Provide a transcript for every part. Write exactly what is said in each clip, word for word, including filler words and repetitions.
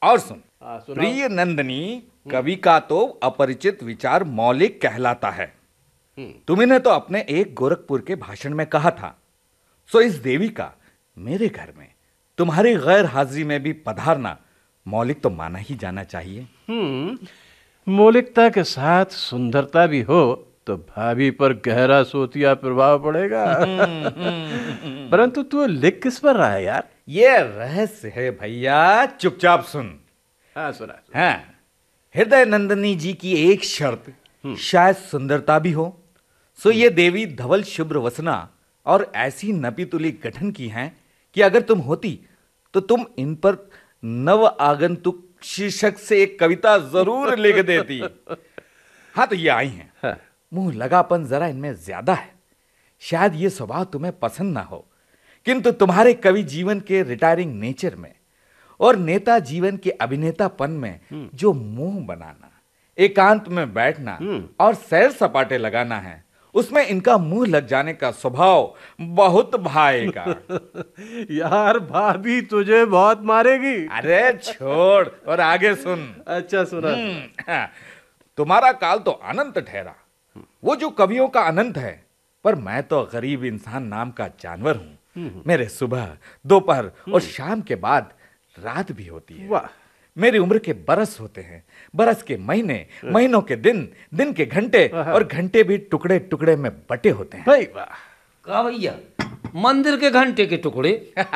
और सुन, हाँ, सुनाओ। प्रिय नंदिनी, कवि का तो अपरिचित विचार मौलिक कहलाता है। तुमने तो अपने एक गोरखपुर के भाषण में कहा था, सो इस देवी का मेरे घर में तुम्हारी गैर हाजिरी में भी पधारना मौलिक तो माना ही जाना चाहिए। हम्म मौलिकता के साथ सुंदरता भी हो तो भाभी पर गहरा सोतिया प्रभाव पड़ेगा। परंतु तू लिख किस पर रहा है यार? ये रहस्य है भैया, चुपचाप सुन। हाँ, सुना, सुना। हाँ, हृदय नंदिनी जी की एक शर्त शायद सुंदरता भी हो। सो ये देवी धवल शुभ्र वसना और ऐसी नपीतुली गठन की हैं कि अगर तुम होती तो तुम इन पर नव आगंतुक शीर्षक से एक कविता जरूर लिख देती। हाँ, तो ये आई हैं। हाँ। मुंह लगापन जरा इनमें ज्यादा है। शायद ये स्वभाव तुम्हें पसंद ना हो, किंतु तुम्हारे कवि जीवन के रिटायरिंग नेचर में और नेता जीवन के अभिनेतापन में जो मोह बनाना, एकांत में बैठना और सैर सपाटे लगाना है, उसमें इनका मुंह लग जाने का स्वभाव बहुत भाएगा। यार भाभी तुझे बहुत मारेगी। अरे छोड़ और आगे सुन। अच्छा, सुना। हाँ, तुम्हारा काल तो अनंत ठहरा, वो जो कवियों का अनंत है, पर मैं तो गरीब इंसान नाम का जानवर हूं। मेरे सुबह, दोपहर और शाम के बाद रात भी होती है। वाह। मेरी उम्र के बरस होते हैं, बरस के महीने, महीनों के दिन, दिन के घंटे और घंटे भी टुकड़े टुकड़े में बटे होते हैं। भाई वाह। का भैया, मंदिर के घंटे के टुकड़े?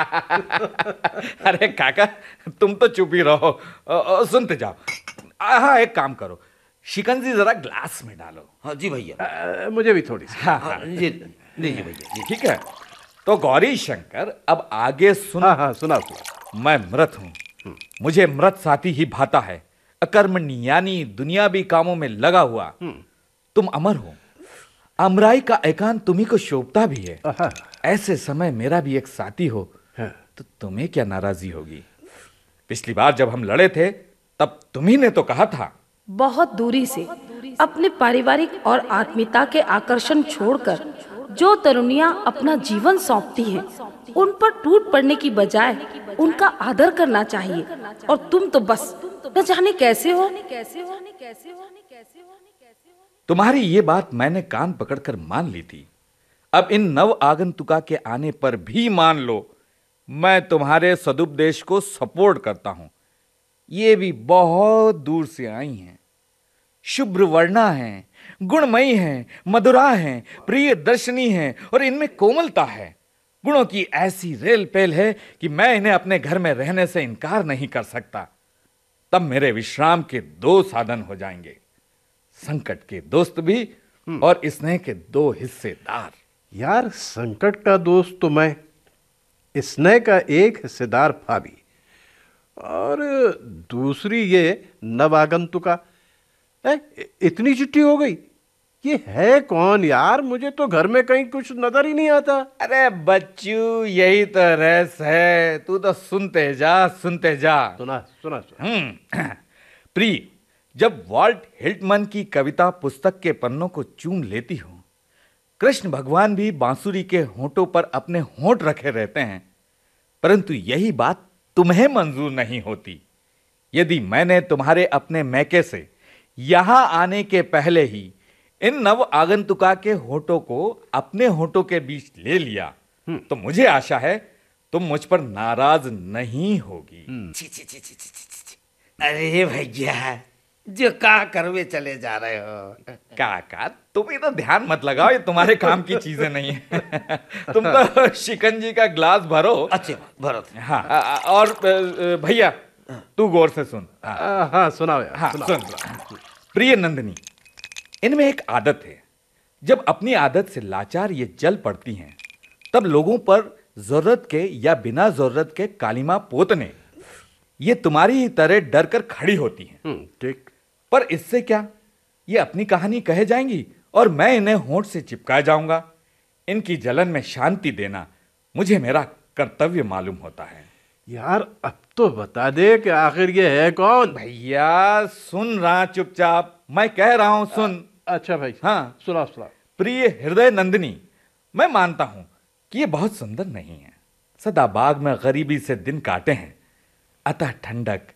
अरे काका, तुम तो चुप ही रहो, अ, अ, सुनते जाओ। हाँ, एक काम करो, शिकंजी जरा ग्लास में डालो। हाँ जी भैया। आ, मुझे भी थोड़ी सी। हाँ, हाँ, जी लीजिए भैया जी। ठीक है। तो गौरी शंकर, अब आगे सुन। हाँ हाँ, सुना सुना। मैं मृत हूं, मुझे मृत साथी ही भाता है, अकर्मणी यानी दुनियावी कामों में लगा हुआ। तुम अमर हो, अमराई का एकांत तुम्ही को शोभता भी है। आहा। ऐसे समय मेरा भी एक साथी हो हाँ। तो तुम्हें क्या नाराजी होगी? पिछली बार जब हम लड़े थे तब तुम्ही ने तो कहा था, बहुत दूरी से अपने पारिवारिक और आत्मीयता के आकर्षण छोड़कर जो तरुणियां अपना जीवन सौंपती हैं, उन पर टूट पड़ने की बजाय उनका आदर करना चाहिए। और तुम तो बस न जाने कैसे हो। तुम्हारी ये बात मैंने कान पकड़कर मान ली थी। अब इन नव आगंतुका के आने पर भी मान लो, मैं तुम्हारे सदुपदेश को सपोर्ट करता हूं। ये भी बहुत दूर से आई हैं, शुभ्र वर्णा हैं, गुणमयी हैं, मधुरा हैं, प्रिय दर्शनी हैं और इनमें कोमलता है। गुणों की ऐसी रेल पेल है कि मैं इन्हें अपने घर में रहने से इनकार नहीं कर सकता। तब मेरे विश्राम के दो साधन हो जाएंगे, संकट के दोस्त भी और स्नेह के दो हिस्सेदार। यार, संकट का दोस्त तो मैं, स्नेह का एक हिस्सेदार भाभी, और दूसरी ये नवागंतुका। ए, इतनी चिट्ठी हो गई। ये है कौन यार? मुझे तो घर में कहीं कुछ नजर ही नहीं आता। अरे बच्चू, यही तो रहस्य है, तू तो सुनते जा सुनते जा। सुना सुना सुना। हम्म प्रिय, जब वॉल्ट हिल्टमन की कविता पुस्तक के पन्नों को चूम लेती हो, कृष्ण भगवान भी बांसुरी के होंठों पर अपने होंठ रखे रहते हैं, परंतु यही बात तुम्हें मंजूर नहीं होती। यदि मैंने तुम्हारे अपने मैके से यहां आने के पहले ही इन नव आगंतुका के होठों को अपने होठों के बीच ले लिया, तो मुझे आशा है तुम मुझ पर नाराज नहीं होगी। छी छी छी छी छी छी छी। अरे भैया, जो का करवे चले जा रहे हो। काका, तुम ही तो ध्यान मत लगाओ, ये तुम्हारे काम की चीजें नहीं है। तुम तो शिकंजी का ग्लास भरो। अच्छे भरो। हाँ, और भैया तू गौर से सुन। हाँ हाँ, सुनाओ यार। हाँ, सुनाओ। सुन। प्रिय नंदिनी, इनमें एक आदत है, जब अपनी आदत से लाचार ये जल पड़ती हैं, तब लोगों पर जरूरत के या बिना जरूरत के कालिमा पोतने, ये तुम्हारी ही तरह डर कर खड़ी होती हैं। ठीक। पर इससे क्या, ये अपनी कहानी कहे जाएंगी और मैं इन्हें होंठ से चिपका जाऊंगा। इनकी जलन में शांति देना मुझे मेरा कर्तव्य मालूम होता है। यार, अब तो बता दे कि आखिर ये है कौन? भैया सुन रहा चुपचाप, मैं कह रहा हूं सुन। अच्छा भाई, हाँ, सुनाओ सुनाओ। प्रिय हृदय नंदिनी, मैं मानता हूं कि ये बहुत सुंदर नहीं है, सदा बाग में गरीबी से दिन काटे हैं, अतः ठंडक,